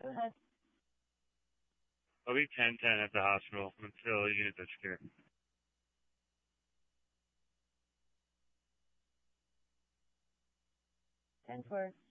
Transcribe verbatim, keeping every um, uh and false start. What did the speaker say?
Go ahead. I'll be ten ten at the hospital until you get the secure. ten four.